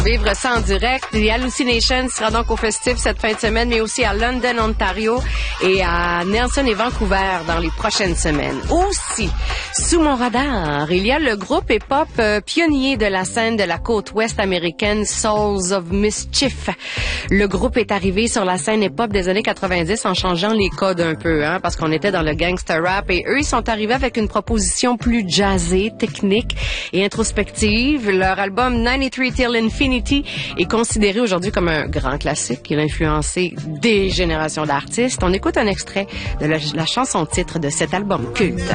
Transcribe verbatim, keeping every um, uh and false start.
Vivre ça en direct. The Hallucination sera donc au festif cette fin de semaine, mais aussi à London, Ontario et à Nelson et Vancouver dans les prochaines semaines. Aussi, sous mon radar, il y a le groupe hip-hop euh, pionnier de la scène de la côte ouest américaine, Souls of Mischief. Le groupe est arrivé sur la scène hip-hop des années quatre-vingt-dix en changeant les codes un peu, hein, parce qu'on était dans le gangster rap et eux, ils sont arrivés avec une proposition plus jazzée, technique et introspective. Leur album ninety-three Till Infinity est considéré aujourd'hui comme un grand classique. Il a influencé des générations d'artistes. On écoute un extrait de la, la chanson titre de cet album culte.